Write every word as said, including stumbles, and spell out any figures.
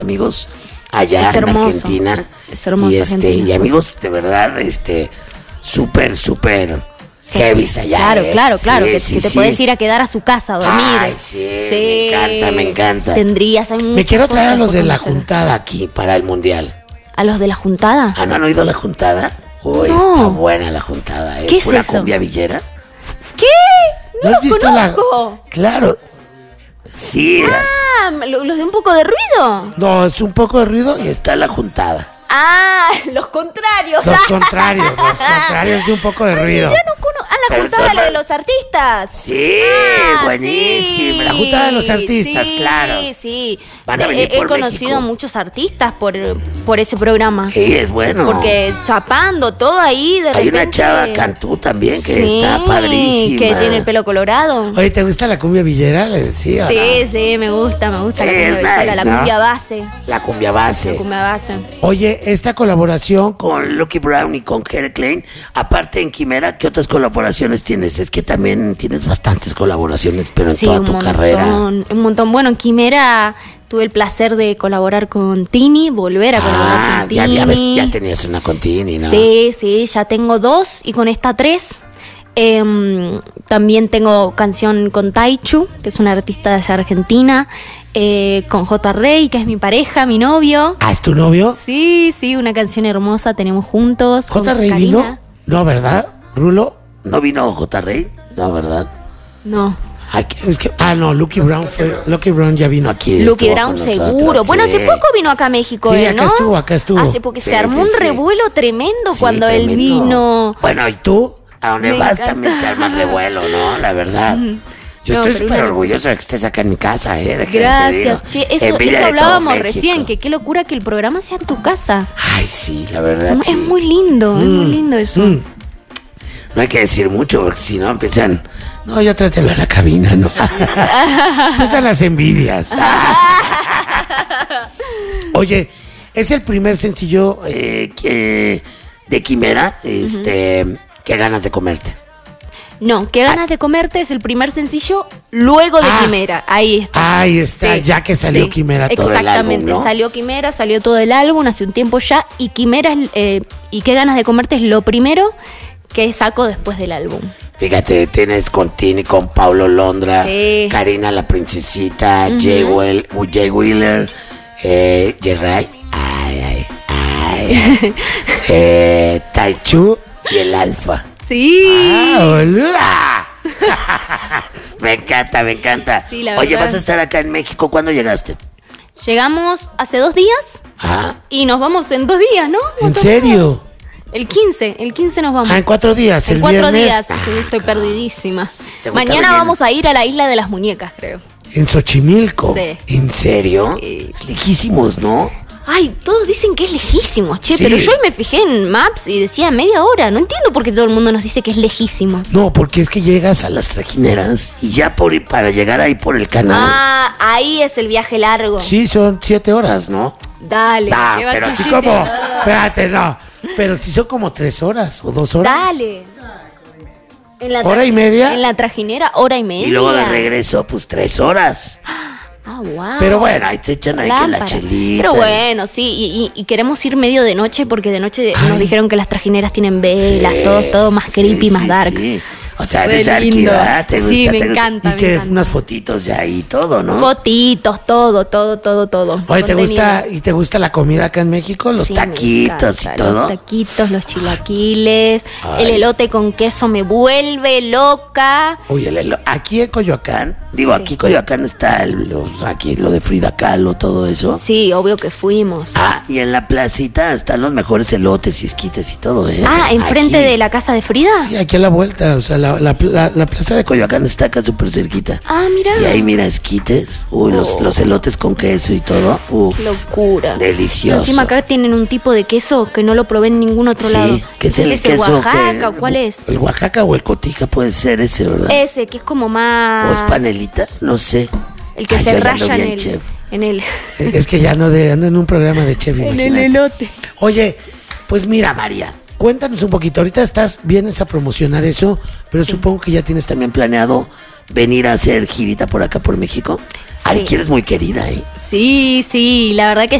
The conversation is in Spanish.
amigos allá es en hermoso, Argentina. Es hermoso y este Argentina. y amigos de verdad, este súper, súper Sí, heavy allá. claro, ¿eh? claro, claro, Sí, que, sí, que te sí. puedes ir a quedar a su casa a dormir. Ay, sí, me encanta, me encanta. Tendrías, hay Me muchas quiero traer a cosas los por de la conocer. juntada aquí para el mundial. ¿A los de la juntada? ¿Ah, no han oído la juntada? Uy, No. está buena la juntada, ¿eh? ¿Qué es Pura eso? cumbia villera. ¿Qué? No, ¿No has lo visto la- conozco. Claro. Sí. Ah, lo- los de un poco de ruido. No, es un poco de ruido y está la juntada. Ah, los contrarios. Los contrarios, los contrarios de un poco de ruido. Yo no conozco. Ah, la Pero juntada son la de más- los artistas. Sí, Ah, buenísimo. sí, La juntada de los artistas, sí, claro. Sí, sí. Van a He- venir he, por conocido México. a muchos artistas por, por ese programa. Sí, es bueno. Porque zapando todo ahí de Hay repente. una chava Cantú también que Sí, está padrísima. que tiene el pelo colorado. Oye, ¿te gusta la cumbia villera? Le decía. Sí, sí, me gusta, me gusta la Es cumbia nice, villera, la ¿no? cumbia base. La cumbia base. La cumbia base. Oye, esta colaboración con Lucky Brown y con Jere Klein, aparte en Quimera, ¿qué otras colaboraciones tienes? Es que también tienes bastantes colaboraciones, pero en Sí, toda un tu montón, carrera. un montón. Bueno, en Quimera tuve el placer de colaborar con Tini, volver a colaborar Ah, con ya, Tini. ya, ves, ya tenías una con Tini, ¿no? Sí, sí, ya tengo dos y con esta tres. Em, también tengo canción con Taichu, que es una artista de Argentina, eh, con J. Rey, que es mi pareja, mi novio. Ah, ¿es tu novio? Sí, sí, una canción hermosa tenemos juntos. con ¿J. Rey Karina. vino? No, ¿verdad? ¿Rulo? ¿No vino J. Rey? No, ¿verdad? No. Ay, que- es que- ah, no, Lucky Brown fue. Lucky Brown ya vino aquí. Lucky estuvo Brown con nosotros, seguro. Bueno, sí. hace poco vino acá a México, Sí, él, acá ¿no? estuvo, acá estuvo. Hace porque Sí, se armó sí, un sí. revuelo tremendo Sí, cuando él tremendo. vino. Bueno, ¿y tú? A donde Me vas encanta. también se arma el revuelo, ¿no? La verdad. Yo No, estoy pero súper una- orgulloso de que estés acá en mi casa, ¿eh? Déjame te Gracias. digo. Che, eso Envidia eso de todo hablábamos México. recién, que qué locura que el programa sea en tu casa. Ay, sí, la verdad. Es sí. muy lindo, es muy lindo eso. Mm. No hay que decir mucho, porque si no empiezan. No, ya trátelo en la cabina, ¿no? Empiezan las envidias. Oye, es el primer sencillo eh, que, de Quimera, este, qué ganas de comerte. No, qué ganas de comerte es el primer sencillo luego de Ah. Quimera. Ahí está. Ahí está, Sí, ya que salió sí. Quimera todo el álbum, Exactamente, ¿no? salió Quimera, salió todo el álbum hace un tiempo ya. Y Quimera es, eh, y qué ganas de comerte es lo primero que saco después del álbum. Fíjate, tienes con Tini, con Paulo Londra, Sí. Karina la Princesita, Jay, Well- Jay Wheeler, eh, Jerry, ay, ay, ay, eh, Taichu y el Alfa. Sí. ¡Ah, boluda! Me encanta, me encanta. Sí, la Oye, verdad. ¿vas a estar acá en México? ¿Cuándo llegaste? Llegamos hace dos días Ah, y nos vamos en dos días, ¿no? ¿en ¿Cuántos serio? días? El quince, el quince nos vamos. Ah, en cuatro días, En el cuatro viernes. días, Ah, sí, estoy perdidísima. ¿Te gusta Mañana venir? vamos a ir a la isla de las muñecas, creo. En Xochimilco. Sí. ¿En serio? Sí. Es lejísimos, ¿no? Ay, todos dicen que es lejísimo, che, Sí. pero yo hoy me fijé en Maps y decía media hora. No entiendo por qué todo el mundo nos dice que es lejísimo. No, porque es que llegas a las trajineras y ya por para llegar ahí por el canal. Ah, ahí es el viaje largo. Sí, son siete horas, ¿no? Dale. Ah, ¿qué vas pero a así decir? como, espérate, no. Pero sí son como tres horas o dos horas. Dale. En la ¿Hora tra- y media? En la trajinera, hora y media. Y luego de regreso, pues tres horas. Ah, wow. Pero bueno, ahí te echan ahí que la Lámpara. chelita. Pero bueno, sí, y, y- y queremos ir medio de noche porque de noche nos dijeron que las trajineras tienen velas, Sí, todo, todo más sí, creepy, sí, más dark. sí. O sea, Re de darky, lindo. ¿verdad? ¿Te Sí, gusta? me ¿Te gusta? encanta, Y me que encanta. unas fotitos ya y todo, ¿no? Fotitos, todo, todo, todo, todo. Oye, ¿te Contenido. gusta, ¿y te gusta la comida acá en México? Los Sí, me taquitos y encanta, todo. Los taquitos, los chilaquiles, Ay. el elote con queso me vuelve loca. Uy, el elo- aquí en Coyoacán, digo, Sí. aquí en Coyoacán está el, los- aquí lo de Frida Kahlo, todo eso. Sí, obvio que fuimos. Ah, y en la placita están los mejores elotes y esquites y todo, ¿eh? Ah, enfrente Aquí. de la casa de Frida. Sí, aquí a la vuelta, o sea, la, la, la- la plaza de Coyoacán está acá súper cerquita. Ah, mira. Y ahí mira esquites, uy, los, Oh. los elotes con queso y todo, uf, Qué locura. delicioso. Encima acá tienen un tipo de queso que no lo probé en ningún otro lado. Sí, que es el ese queso Oaxaca que- o cuál es? El Oaxaca o el Cotija puede ser ese, ¿verdad? Ese que es como ¿O es más panelita? No sé. el que Ay, se yo ya ando raya en bien, el, chef. en el Es que ya no de, ando en un programa de chef, en el imagínate. elote. Oye, pues mira, María, cuéntanos un poquito. Ahorita estás, vienes a promocionar eso, pero supongo que ya tienes también planeado venir a hacer girita por acá por México. Ari, que eres muy querida, ¿eh? Sí, sí, la verdad que